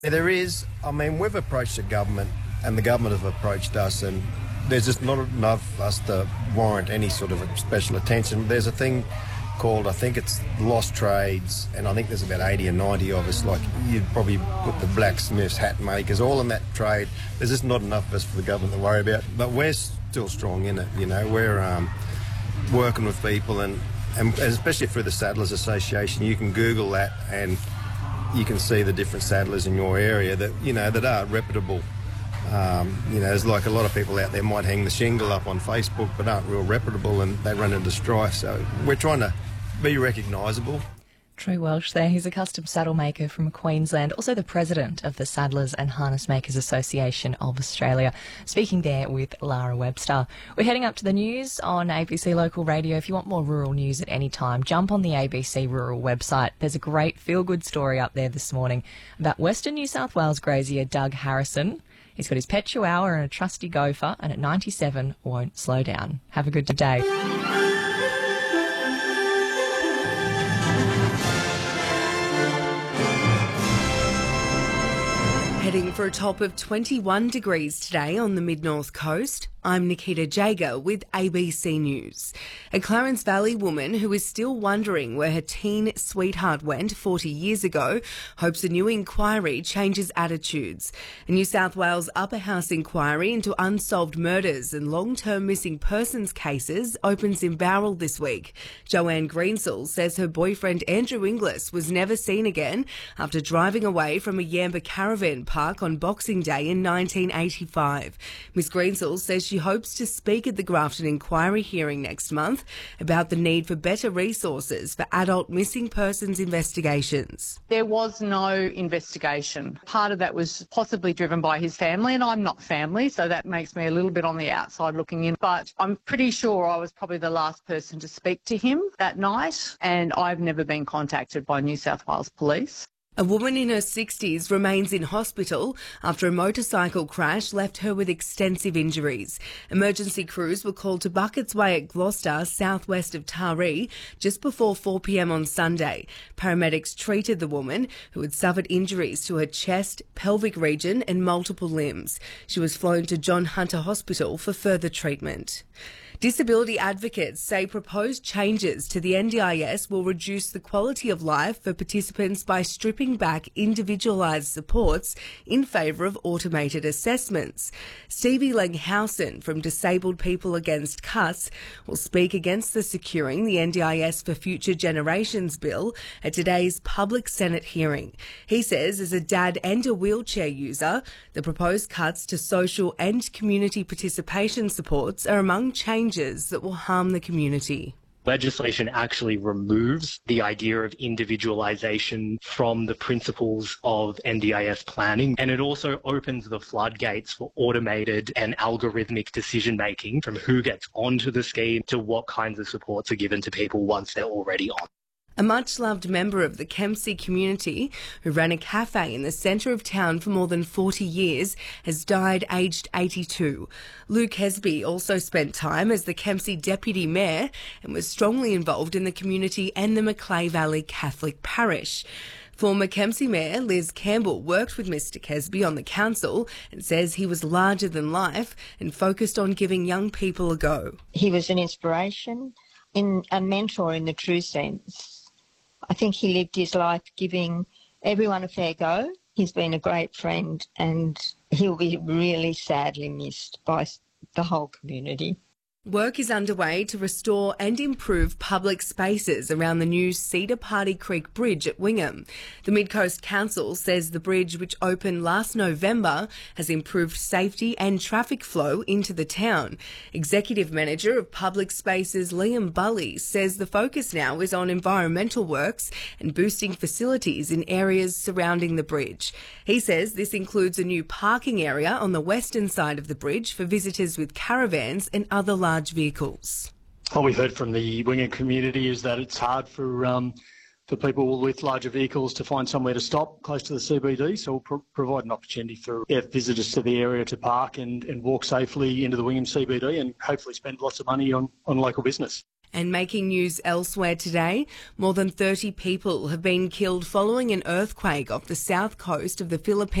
There is. I mean, we've approached the government and the government have approached us, and there's just not enough for us to warrant any sort of special attention. There's a thing called, I think it's lost trades, and I think there's about 80 or 90 of us, like you'd probably put the blacksmiths, hat makers, all in that trade. There's just not enough of us for the government to worry about, but we're still strong in it, you know. We're working with people, and especially through the Saddlers Association. You can Google that and you can see the different saddlers in your area that, you know, that are reputable. You know, there's like a lot of people out there might hang the shingle up on Facebook but aren't real reputable, and they run into strife. So we're trying to be recognisable. True Welsh there. He's a custom saddle maker from Queensland, also the president of the Saddlers and Harness Makers Association of Australia. Speaking there with Lara Webster. We're heading up to the news on ABC Local Radio. If you want more rural news at any time, jump on the ABC Rural website. There's a great feel-good story up there this morning about Western New South Wales grazier Doug Harrison. He's got his pet chihuahua and a trusty gopher, and at 97 won't slow down. Have a good day. Heading for a top of 21 degrees today on the mid-north coast. I'm Nikita Jager with ABC News. A Clarence Valley woman who is still wondering where her teen sweetheart went 40 years ago hopes a new inquiry changes attitudes. A New South Wales Upper House inquiry into unsolved murders and long-term missing persons cases opens in Bowral this week. Joanne Greensall says her boyfriend Andrew Inglis was never seen again after driving away from a Yamba caravan park on Boxing Day in 1985. Ms Greensall says she hopes to speak at the Grafton inquiry hearing next month about the need for better resources for adult missing persons investigations. There was no investigation. Part of that was possibly driven by his family, and I'm not family, so that makes me a little bit on the outside looking in. But I'm pretty sure I was probably the last person to speak to him that night, and I've never been contacted by New South Wales Police. A woman in her 60s remains in hospital after a motorcycle crash left her with extensive injuries. Emergency crews were called to Buckets Way at Gloucester, southwest of Taree, just before 4 p.m. on Sunday. Paramedics treated the woman, who had suffered injuries to her chest, pelvic region and multiple limbs. She was flown to John Hunter Hospital for further treatment. Disability advocates say proposed changes to the NDIS will reduce the quality of life for participants by stripping back individualised supports in favour of automated assessments. Stevie Langhausen from Disabled People Against Cuts will speak against the Securing the NDIS for Future Generations bill at today's public Senate hearing. He says, as a dad and a wheelchair user, the proposed cuts to social and community participation supports are among changes that will harm the community. Legislation actually removes the idea of individualisation from the principles of NDIS planning, and it also opens the floodgates for automated and algorithmic decision-making from who gets onto the scheme to what kinds of supports are given to people once they're already on. A much-loved member of the Kempsey community, who ran a cafe in the centre of town for more than 40 years, has died aged 82. Luke Hesby also spent time as the Kempsey Deputy Mayor and was strongly involved in the community and the Macleay Valley Catholic Parish. Former Kempsey Mayor Liz Campbell worked with Mr Hesby on the council and says he was larger than life and focused on giving young people a go. He was an inspiration, a mentor in the true sense. I think he lived his life giving everyone a fair go. He's been a great friend and he'll be really sadly missed by the whole community. Work is underway to restore and improve public spaces around the new Cedar Party Creek Bridge at Wingham. The Mid-Coast Council says the bridge, which opened last November, has improved safety and traffic flow into the town. Executive Manager of Public Spaces Liam Bully says the focus now is on environmental works and boosting facilities in areas surrounding the bridge. He says this includes a new parking area on the western side of the bridge for visitors with caravans and other large vehicles. What we've heard from the Wingham community is that it's hard for people with larger vehicles to find somewhere to stop close to the CBD, so we'll provide an opportunity for visitors to the area to park and walk safely into the Wingham CBD and hopefully spend lots of money on local business. And making news elsewhere today, more than 30 people have been killed following an earthquake off the south coast of the Philippines.